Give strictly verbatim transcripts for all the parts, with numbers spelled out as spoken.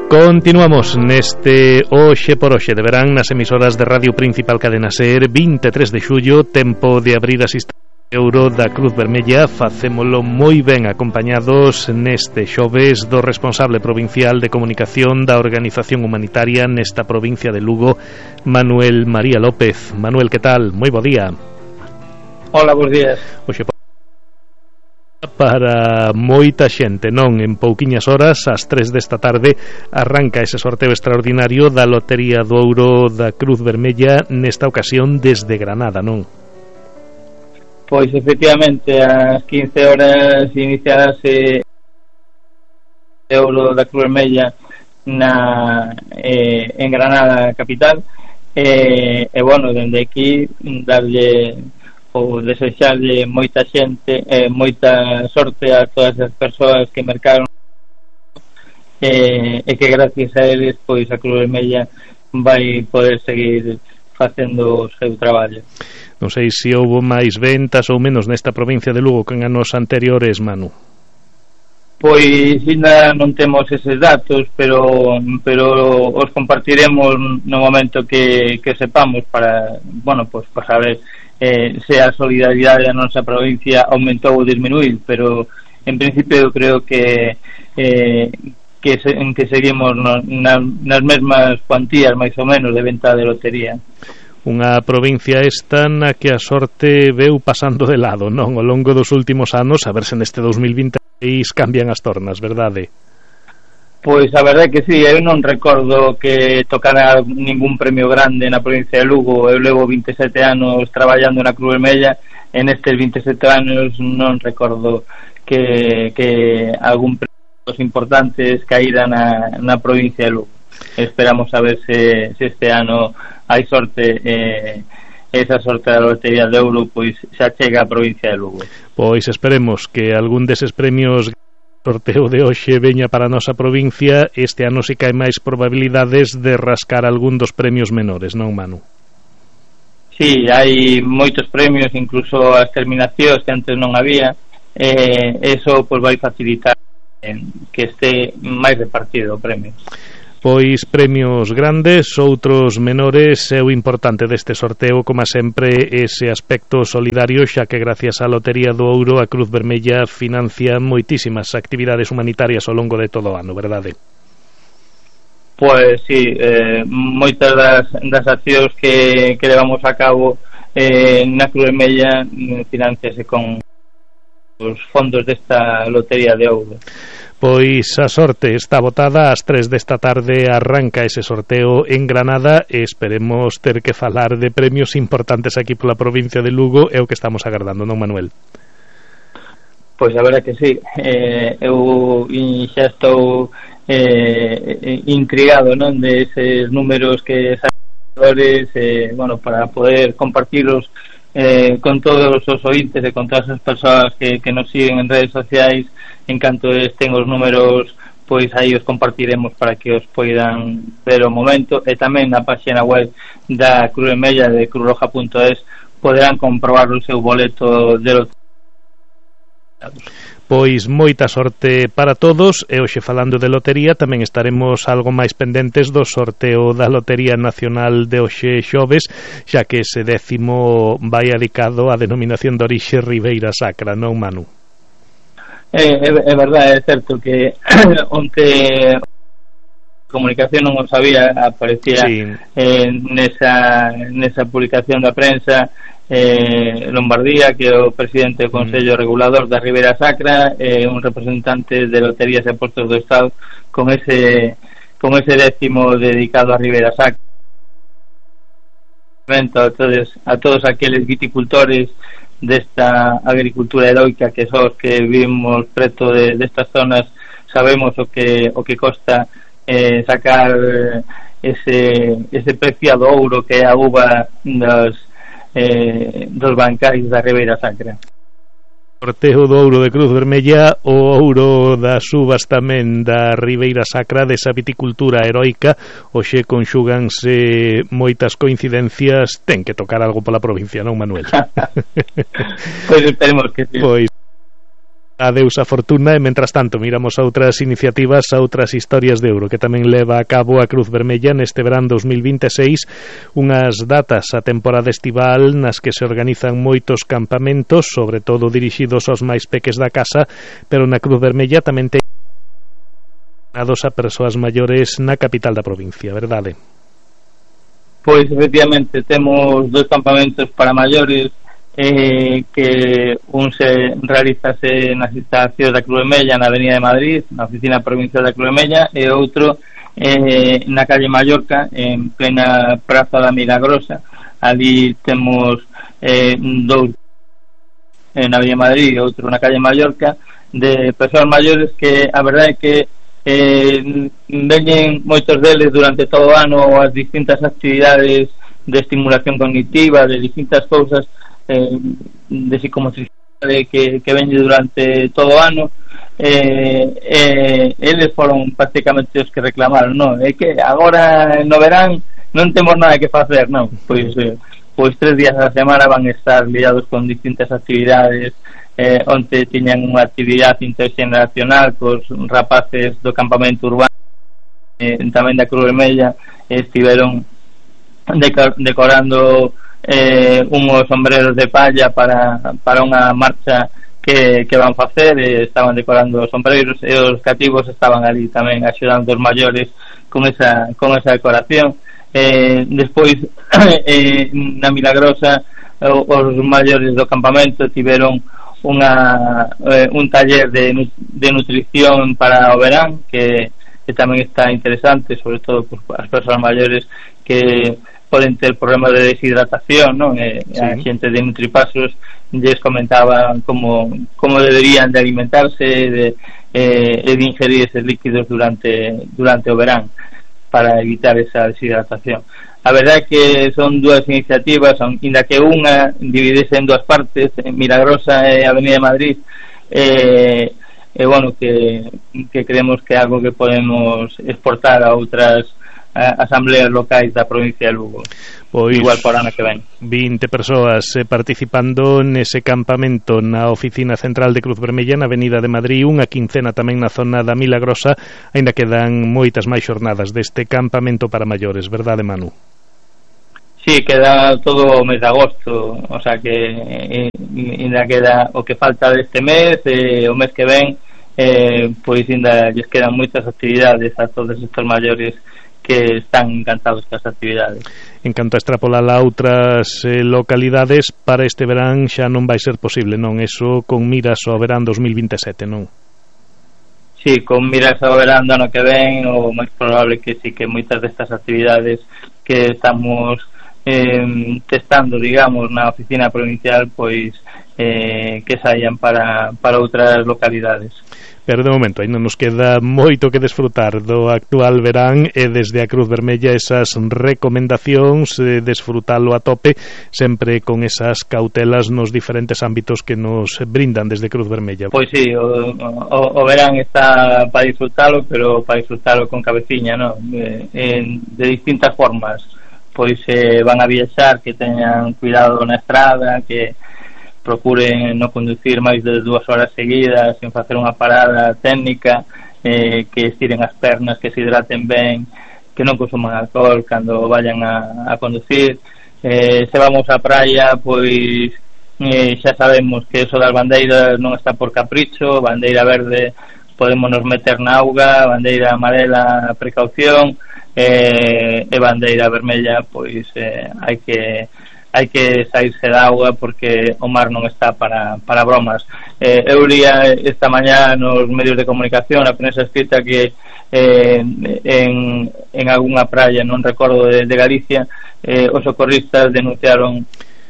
Continuamos neste Hoxe por Hoxe de verán nas emisoras de Radio Principal Cadena Ser. Vinte e tres de xullo, tempo de abrir as instalacións Euro da Cruz Vermella. Facémolo moi ben acompañados neste xoves do responsable provincial de comunicación da organización humanitaria nesta provincia de Lugo, Manuel María López. Manuel, que tal? Moi bo día. Hola, bons días. Hoxe para moita xente, non? En pouquiñas horas, ás tres desta tarde, arranca ese sorteo extraordinario da Lotería do Ouro da Cruz Vermella, nesta ocasión desde Granada, non? Pois efectivamente, ás quince horas iniciarase o Ouro da Cruz Vermella na, eh, en Granada capital, e, e bueno, dende aquí darlle ou desexarlle moita xente e eh, moita sorte a todas as persoas que mercaron e, e que gracias a eles pois a Cruz Vermella vai poder seguir facendo o seu traballo. Non sei se houve máis ventas ou menos nesta provincia de Lugo que en anos anteriores, Manu. Pois ainda non temos eses datos, pero pero os compartiremos no momento que, que sepamos para, bueno, pois para saber eh, se a solidaridade da nosa provincia aumentou ou disminuiu, pero en principio eu creo que eh, que, se, en que seguimos no, na, nas mesmas cuantías máis ou menos de venta de lotería. Unha provincia esta na que a sorte veu pasando de lado, non? Ao longo dos últimos anos, a ver se neste dos mil vinte e seis cambian as tornas, verdade? Pois a verdade que sí, eu non recordo que tocara ningún premio grande na provincia de Lugo. Eu levo vinte e sete anos traballando na Cruz Vermella, e nestes vinte e sete anos non recordo que, que algún premio importantes caíra na, na provincia de Lugo. Esperamos a ver se, se este ano hai sorte, eh, esa sorte da Lotería de Ouro pois xa chega a provincia de Lugo. Pois esperemos que algún deses premios sorteo de hoxe veña para a nosa provincia. Este ano si que hai máis probabilidades de rascar algún dos premios menores, non, Manu? Sí, hai moitos premios, incluso as terminacións que antes non había, eh, eso pois vai facilitar eh, que este máis repartido o premio. Pois premios grandes, outros menores, é o importante deste sorteo, como sempre, ese aspecto solidario, xa que gracias á Lotería do Ouro a Cruz Vermella financia moitísimas actividades humanitarias ao longo de todo o ano, verdade? Pois sí, eh, moitas das, das accións que, que levamos a cabo eh, na Cruz Vermella financiase con os fondos desta Lotería de Ouro. Pois a sorte está botada, ás tres desta tarde arranca ese sorteo en Granada e esperemos ter que falar de premios importantes aquí pola provincia de Lugo, é o que estamos agardando, non, Manuel? Pois a verdade que sí, eh, eu xa estou eh, intrigado, non, de eses números que saben, eh, bueno, para poder compartirlos eh, con todos os ointes e con todas as persoas que, que nos siguen en redes sociais. En canto estén os números, pois aí os compartiremos para que os poidan ver o momento, e tamén na página web da Cruz Vermella de cruz roja punto es poderán comprobar o seu boleto de lotería. Pois moita sorte para todos, e hoxe falando de lotería tamén estaremos algo máis pendentes do sorteo da Lotería Nacional de hoxe xoves, xa que ese décimo vai dedicado á denominación de orixe Ribeira Sacra, non, Manu? É, é, é verdade, é certo que onte comunicación non o sabía, aparecía sí. eh, nesa, nesa publicación da prensa eh, Lombardía, que é o presidente do Consello mm. Regulador da Ribeira Sacra, eh, un representante de Loterías e Apostos do Estado con ese, con ese décimo dedicado a Ribeira Sacra. A todos, a todos aqueles viticultores desta agricultura heroica que son os que vivimos preto de destas zonas, sabemos o que o que costa eh, sacar ese ese preciado ouro que é a uva dos, eh, dos bancais da Ribeira Sacra. Sorteo do ouro de Cruz Vermella, o ouro das uvas tamén da Ribeira Sacra, desa viticultura heroica. Hoxe conxúganse moitas coincidencias, ten que tocar algo pola provincia, non, Manuel? Pois esperemos que sí. Pois adeus a fortuna e, mentras tanto, miramos a outras iniciativas, a outras historias de Euro que tamén leva a cabo a Cruz Vermella neste verán dos mil vinte e seis, unhas datas a temporada estival nas que se organizan moitos campamentos, sobre todo dirixidos aos máis peques da casa, pero na Cruz Vermella tamén ten a dos a persoas maiores na capital da provincia, verdade? Pois, efectivamente, temos dois campamentos para maiores, Eh, que un se realizase nas instalacións da Cruz Vermella na Avenida de Madrid, na oficina provincial da Cruz Vermella, e outro eh, na calle Mallorca, en plena Praza da Milagrosa. Ali temos eh, dous na Avenida de Madrid e outro na calle Mallorca, de persoas maiores que a verdade é que eh, veñen moitos deles durante todo o ano as distintas actividades de estimulación cognitiva, de distintas cousas Eh, de psicomotricidade que, que vende durante todo o ano. eh, eh, eles foron prácticamente os que reclamaron, non? É que agora no verán non temos nada que facer, non? Pois, eh, pois tres días a semana van estar liados con distintas actividades. eh, onte tiñan unha actividade interxeneracional cos rapaces do campamento urbano, eh, tamén da Cruz Vermella, estiveron decor- decorando Eh, unhos sombreros de palla para, para unha marcha que, que van facer, e estaban decorando os sombreros, e os cativos estaban ali tamén axudando os maiores con esa, con esa decoración. eh, despois eh, na Milagrosa os maiores do campamento tiveron unha, eh, un taller de, de nutrición para o verán que, que tamén está interesante, sobre todo pues, as persoas maiores que poden ter problemas de deshidratación, non? E sí. A xente de Nutripasos lles comentaba como, como deberían de alimentarse de, eh, e de ingerir eses líquidos durante, durante o verán para evitar esa deshidratación. A verdade é que son dúas iniciativas, son, inda que unha dividese en dúas partes, en Milagrosa e Avenida de Madrid, e eh, eh, bueno, que, que creemos que é algo que podemos exportar a outras asambleas locais da provincia de Lugo. Pois, igual por ano que ven. vinte persoas eh, participando nese campamento na oficina central de Cruz Vermella na Avenida de Madrid, unha quincena tamén na zona da Milagrosa. Aínda quedan moitas máis xornadas deste campamento para maiores, verdade, Manu? Sí, queda todo o mes de agosto, o sea que eh, ainda queda o que falta deste mes, e eh, o mes que ven eh, pois ainda lles quedan moitas actividades a todos estes maiores que están encantados cas actividades. En canto a extrapolar a outras eh, localidades, para este verán xa non vai ser posible, non? Eso con miras ao verán dos mil vinte e sete, non? Sí, con miras ao verán do ano que ven, o máis probable que sí, que moitas destas actividades que estamos eh, testando, digamos, na oficina provincial, pois eh, que saian para, para outras localidades. Pero de momento ainda nos queda moito que desfrutar do actual verán, e desde a Cruz Vermella esas recomendacións, eh, desfrutalo a tope, sempre con esas cautelas nos diferentes ámbitos que nos brindan desde Cruz Vermella. Pois sí, o, o, o verán está para disfrutalo, pero para disfrutalo con cabeciña, non? De, en, de distintas formas. Pois eh, van a viaxar, que teñan cuidado na estrada, que procuren non conducir máis de dúas horas seguidas sen facer unha parada técnica, eh, que estiren as pernas, que se hidraten ben, que non consuman alcohol cando vayan a, a conducir. Eh, se vamos á praia, pois eh, xa sabemos que eso das bandeiras non está por capricho. Bandeira verde podemos nos meter na auga, bandeira amarela precaución, eh, e bandeira vermella pois eh, hai que hai que saírse da auga porque o mar non está para, para bromas. Eh, eu lia esta mañá nos medios de comunicación, a prensa escrita, que eh, en, en algunha praia, non recordo, de, de Galicia, eh, os socorristas denunciaron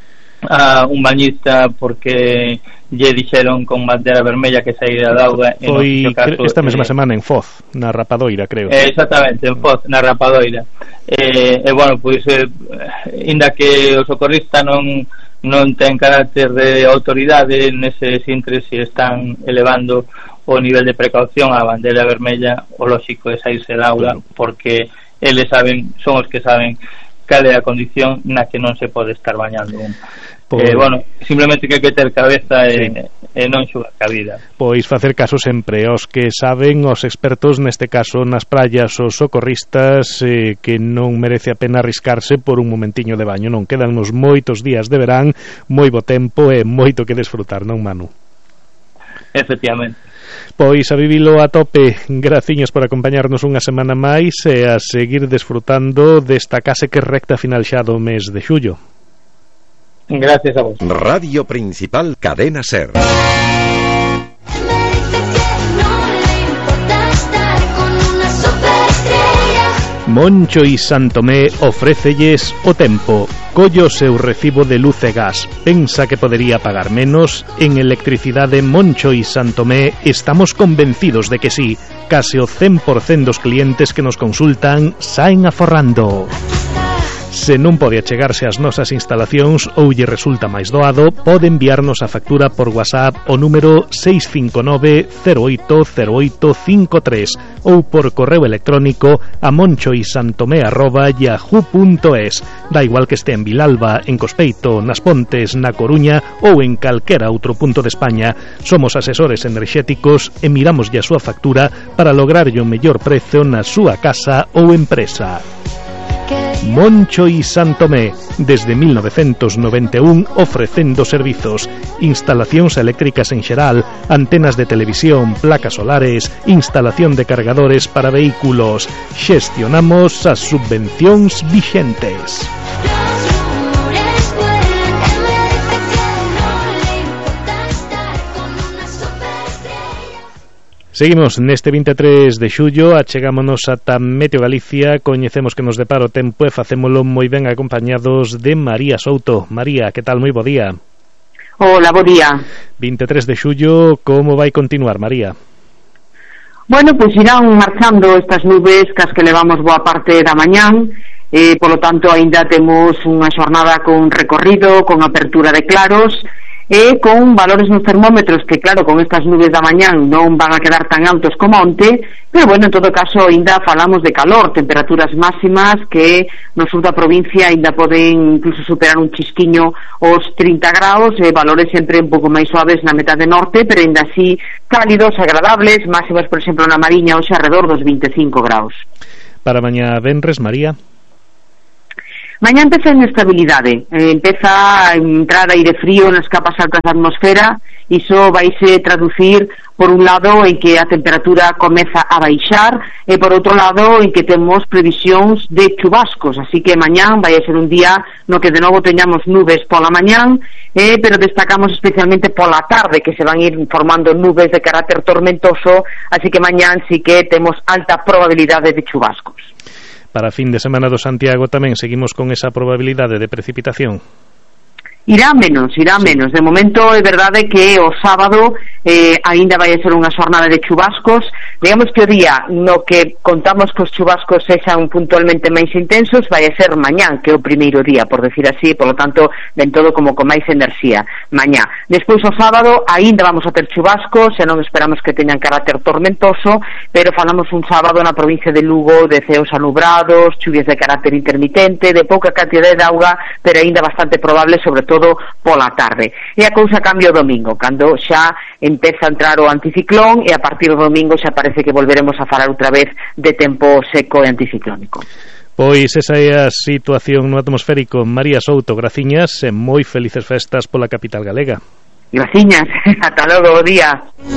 a un bañista porque lle dixeron con bandeira vermella que saíra da auga. Foi esta mesma eh, semana en Foz, na Rapadoira, creo. Eh, exactamente, en Foz, na Rapadoira. E eh, eh, bueno, pois eh, inda que o socorrista non non ten carácter de autoridade, nese sintre se están elevando o nivel de precaución á bandeira vermella, o lóxico é saírse da auga, porque eles saben, son os que saben cal é a condición na que non se pode estar bañando. Pois, eh, bueno, simplemente que hai que ter cabeza e, sí. e non xogar ca vida. Pois facer caso sempre aos que saben, os expertos, neste caso nas praias, os socorristas, eh, que non merece a pena arriscarse por un momentiño de baño, non? Quedan nos moitos días de verán, moi bo tempo e moito que desfrutar, non, Manu? Efectivamente. Pois a vivilo a tope. Graciñas por acompañarnos unha semana máis e a seguir desfrutando desta case que recta final xa do mes de xullo. Gracias a vos. Radio Principal, Cadena SER. Moncho y Santomé ofrécelles o tempo. Collo seu recibo de luz e gas. Pensa que podería pagar menos? En Electricidade Moncho y Santomé estamos convencidos de que sí. Case o cen por cento dos clientes que nos consultan saen aforrando. Se non pode achegarse ás nosas instalacións ou lle resulta máis doado, pode enviarnos a factura por WhatsApp o número seis cinco nove cero oito cero oito cinco tres ou por correo electrónico a monchoisantomé arroba yahoo punto es. Da igual que este en Vilalba, en Cospeito, nas Pontes, na Coruña ou en calquera outro punto de España, somos asesores enerxéticos e miramos a súa factura para lograrlle o mellor prezo na súa casa ou empresa. Moncho y Santomé, desde mil novecentos noventa e un ofrecendo servizos, instalacións eléctricas en xeral, antenas de televisión, placas solares, instalación de cargadores para vehículos. Xestionamos as subvencións vixentes. Seguimos neste vinte e tres de xullo, achegámonos ata Meteo Galicia, coñecemos que nos depara o tempo e facémolo moi ben acompañados de María Souto. María, que tal? Moi bo día. Hola, bo día. vinte e tres de xullo, como vai continuar, María? Bueno, pois irán marchando estas nubes cas que levamos boa parte da mañán, eh, polo tanto aínda temos unha xornada con recorrido, con apertura de claros, e con valores nos termómetros que claro, con estas nubes da mañán non van a quedar tan altos como onte, pero bueno, en todo caso ainda falamos de calor, temperaturas máximas que no sur da provincia ainda poden incluso superar un chisquiño os trinta graus, e valores sempre un pouco máis suaves na metade norte, pero ainda así cálidos, agradables, máximas por exemplo na Mariña hoxe alrededor dos vinte e cinco graus. Para mañá venres, María? Mañá empeza a inestabilidade, eh, empeza a entrar aire frío nas capas altas da atmosfera, iso vaise traducir por un lado en que a temperatura comeza a baixar e por outro lado en que temos previsións de chubascos, así que mañán vai a ser un día no que de novo teñamos nubes pola mañán, eh, pero destacamos especialmente pola tarde que se van ir formando nubes de carácter tormentoso, así que mañán sí que temos alta probabilidade de chubascos. Para fin de semana do Santiago tamén seguimos con esa probabilidade de precipitación. Irá menos, irá sí. menos. De momento é verdade que o sábado eh, aínda vai a ser unha xornada de chubascos. Digamos que o día no que contamos que os chubascos sexan puntualmente máis intensos vai a ser mañán, que é o primeiro día, por decir así, por lo tanto, ven todo como con máis enerxía. Mañá. Despois o sábado aínda vamos a ter chubascos, e non esperamos que teñan carácter tormentoso, pero falamos un sábado na provincia de Lugo de ceos anubrados, chuvias de carácter intermitente, de pouca cantidade de auga, pero aínda bastante probable, sobre todo pola tarde. E a cousa cambia o domingo, cando xa empeza a entrar o anticiclón, e a partir do domingo xa parece que volveremos a falar outra vez de tempo seco e anticiclónico. Pois esa é a situación no atmosférico. María Souto, graciñas e moi felices festas pola capital galega. Graciñas, ata logo, bo día.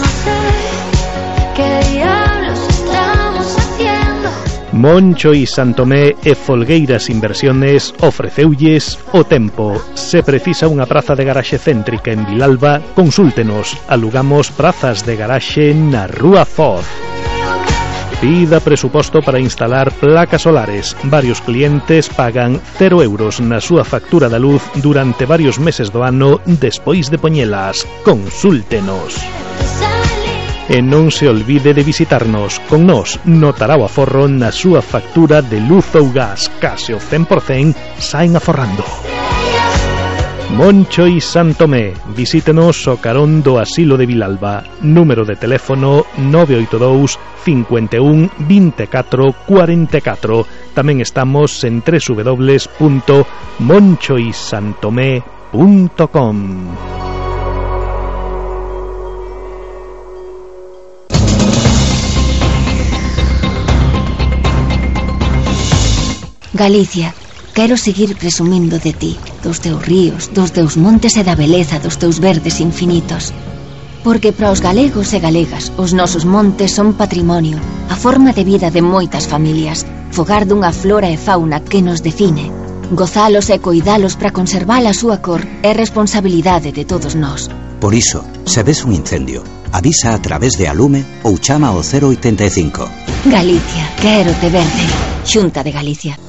Moncho y Santomé e Folgueiras Inversiones ofreceulles o tempo. Se precisa unha praza de garaxe céntrica en Vilalba, consúltenos. Alugamos prazas de garaxe na Rúa Foz. Pida presuposto para instalar placas solares. Varios clientes pagan cero euros na súa factura da luz durante varios meses do ano despois de poñelas. Consúltenos. E non se olvide de visitarnos. Con nós notará o aforro na súa factura de luz ou gas. Case o cen por cento saen aforrando. Moncho y Santomé. Visítenos o carón do Asilo de Vilalba. Número de teléfono nove oito dous, cinco un, vinte e catro, cuarenta e catro. Tamén estamos en doble u doble u doble u punto moncho y santomé punto com. Galicia, quero seguir presumindo de ti, dos teus ríos, dos teus montes e da beleza dos teus verdes infinitos. Porque para os galegos e galegas, os nosos montes son patrimonio, a forma de vida de moitas familias, fogar dunha flora e fauna que nos define. Gozalos e coidalos para conservar a súa cor é responsabilidade de todos nós. Por iso, se ves un incendio, avisa a través de Alume ou chama ao cero oitenta e cinco. Galicia, quero te verde. Xunta de Galicia.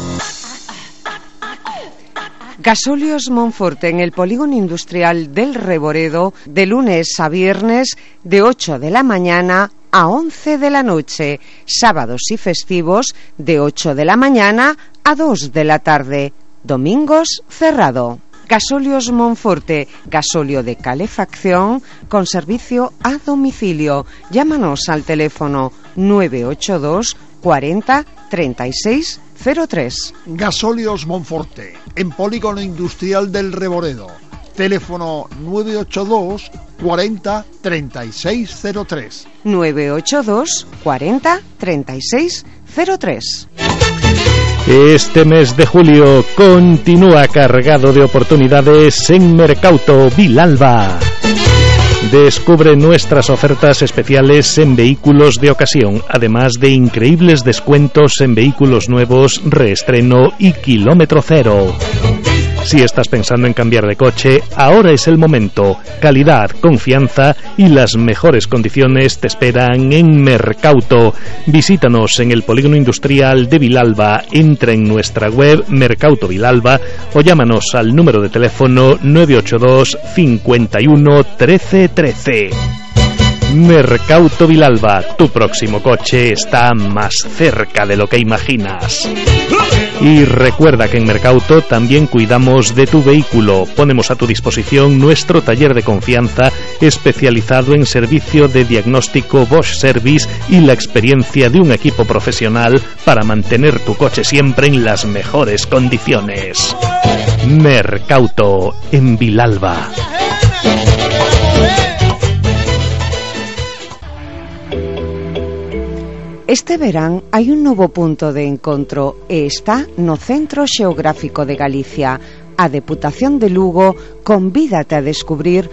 Gasóleos Monforte en el polígono industrial del Reboredo, de lunes a viernes, de ocho de la mañana a once de la noche, sábados y festivos de ocho de la mañana a dos de la tarde, domingos cerrado. Gasóleos Monforte, gasóleo de calefacción con servicio a domicilio. Llámanos al teléfono nueve ocho dos cuarenta treinta y seis cero tres. Gasóleos Monforte, en polígono industrial del Reboredo. Teléfono nueve ocho dos cuarenta treinta y seis cero tres. nueve ocho dos cuarenta treinta y seis cero tres. Este mes de julio continúa cargado de oportunidades en Mercauto Vilalba. Descubre nuestras ofertas especiales en vehículos de ocasión, además de increíbles descuentos en vehículos nuevos, reestreno y kilómetro cero. Si estás pensando en cambiar de coche, ahora es el momento. Calidad, confianza y las mejores condiciones te esperan en Mercauto. Visítanos en el polígono industrial de Vilalba, entra en nuestra web Mercauto Vilalba o llámanos al número de teléfono nueve ocho dos cincuenta y uno trece trece. Mercauto Vilalba, tu próximo coche está más cerca de lo que imaginas. Y recuerda que en Mercauto también cuidamos de tu vehículo. Ponemos a tu disposición nuestro taller de confianza especializado en servicio de diagnóstico Bosch Service y la experiencia de un equipo profesional para mantener tu coche siempre en las mejores condiciones. Mercauto en Vilalba. Este verán hai un novo punto de encontro e está no Centro Xeográfico de Galicia. A Deputación de Lugo convídate a descubrir